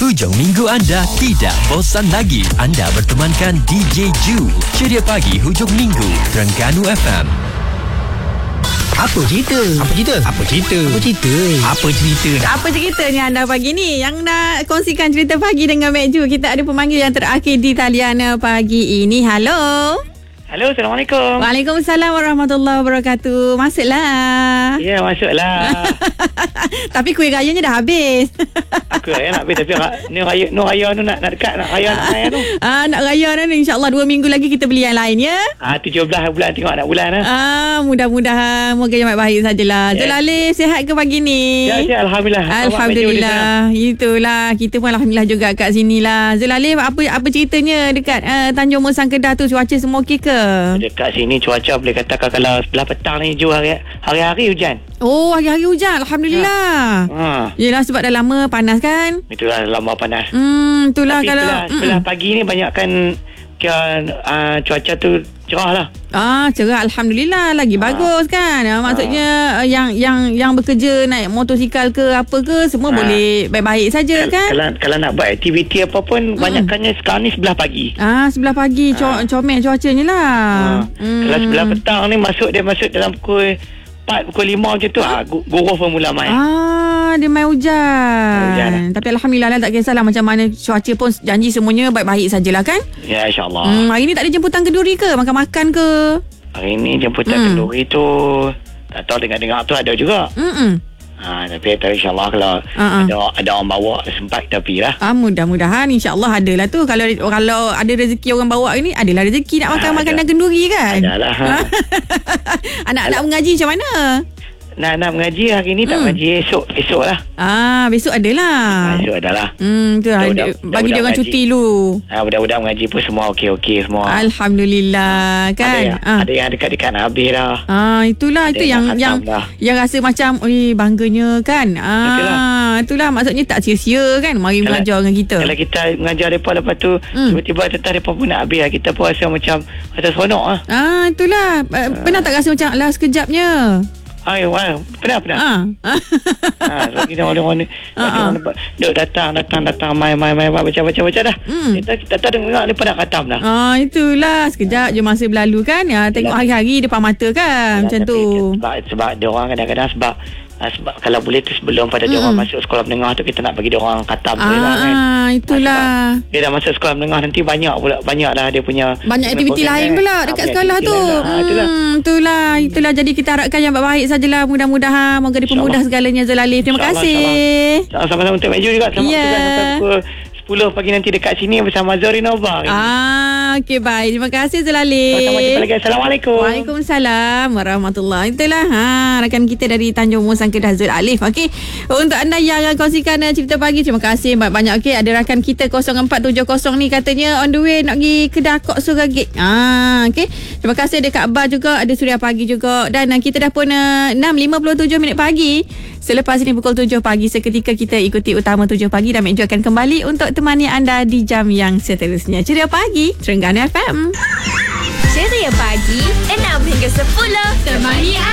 Hujung minggu anda tidak bosan lagi. Anda bertemankan DJ Ju. Ceria Pagi Hujung Minggu, Terengganu FM. Apa cerita? Apa ceritanya anda pagi ni? Yang nak kongsikan cerita pagi dengan Mek Ju. Kita ada pemanggil yang terakhir di talian pagi ini. Halo. Halo, Assalamualaikum. Waalaikumsalam warahmatullahi wabarakatuh. Masuklah. Ya, masuklah. Tapi kuih rayanya dah habis. Aku nak habis tapi ni raya tu nak dekat nak raya nak raya tu. Nak raya ni insya-Allah 2 minggu lagi kita beli yang lain ya. 17 bulan tengok nak bulan Mudah-mudahan moga yang baik sajalah. Ya. Zelalif sihat ke pagi ni? Ya, alhamdulillah. Alhamdulillah. Itulah kita pun alhamdulillah juga kat sinilah. Zelalif apa ceritanya dekat Tanjung Musang Kedah tu, cuaca semua okey ke? Dekat sini cuaca boleh katakan kalau sebelah petang ni hari-hari hujan. Oh, hari-hari hujan. Alhamdulillah. Yelah sebab dah lama panas kan? Itulah lama panas. Itulah. Tapi kalau sebelah pagi ni banyakkan cuaca tu cerah lah. Cerah alhamdulillah lagi bagus kan. Maksudnya yang bekerja naik motosikal ke apa ke semua boleh baik-baik saja kan? Kalau nak buat aktiviti apa pun banyakkannya sekarang ni sebelah pagi. Sebelah pagi comel cuacanya lah. Kalau sebelah petang ni masuk dalam pukul 4, pukul 5 macam tu guruf pun mula main. Dia main hujan. Tapi alhamdulillah lah, tak kisahlah macam mana cuaca pun janji semuanya baik-baik sajalah kan? Ya, insyaAllah. Hari ni tak ada jemputan kenduri ke? Makan-makan ke? Hari ni jemputan kenduri tu tak tahu, dengar-dengar tu ada juga. Tapi insyaAllah kalau ada orang bawa sempat kita pergi lah. Mudah-mudahan insyaAllah adalah tu. Kalau ada rezeki orang bawa ni, adalah rezeki nak makan makanan kenduri kan? Adalah. Anak-anak mengaji macam mana? Nak mengaji hari ni tak mengaji, esok lah. Besok adalah. Esok adalah. Bagi dia orang cuti dulu. Budak-budak mengaji pun semua okey semua. Alhamdulillah kan. Ada yang dekat-dekat nak habis dah. Itulah itu yang rasa macam bangganya kan. Itulah maksudnya tak sia-sia kan mari mengajar dengan kita. Kalau kita mengajar depa lepas tu tiba-tiba tetap depa pun nak habis, kita pun rasa macam seronok ah. Itulah. Pernah tak rasa macam sekejapnya? Pernah. So kita orang duk datang main baca dah. Kita dengar dia pada khatam dah. Itulah sekejap je masa berlalu kan. Tengok hari-hari depan mata kan macam tu. Sebab dia orang kadang-kadang sebab kalau boleh tu sebelum pada dia orang masuk sekolah menengah tu kita nak bagi dia orang khatam kan. Itulah. Dia dah masuk sekolah menengah nanti banyak dah dia punya banyak aktiviti lain pula dekat sekolah tu. Itulah jadi kita harapkan yang baik sajalah, mudah-mudahan moga dipermudah segalanya Zelalif. Terima kasih. Sama-sama untuk Mek Ju juga. Selamat sampai pukul 10 pagi nanti dekat sini bersama Zorinova. Okey, baik. Terima kasih Zelalif. Sama jumpa lagi. Assalamualaikum. Waalaikumsalam warahmatullahi. Itulah rakan kita dari Tanjung Musang Kedah, Zelalif. Okey. Untuk anda yang kongsikan cerita pagi, terima kasih banyak. Okey, ada rakan kita 0470 ni katanya on the way nak pergi Kedah Kok Suragit. Okey. Terima kasih ada Kak Bar juga, ada Suria Pagi juga, dan kita dah pun 6.57 minit pagi. Selepas ini pukul 7 pagi seketika kita ikuti Utama 7 Pagi dan Mek Ju akan kembali untuk temani anda di jam yang seterusnya. Ceria Pagi, Terengganu FM. Ceria Pagi 6 hingga 10 temani